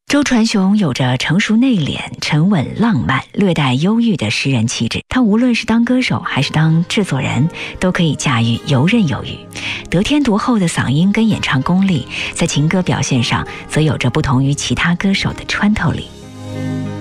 周传雄有着成熟内敛、沉稳浪漫、略带忧郁的诗人气质，他无论是当歌手还是当制作人，都可以驾驭游刃有余。得天独厚的嗓音跟演唱功力，在情歌表现上则有着不同于其他歌手的穿透力。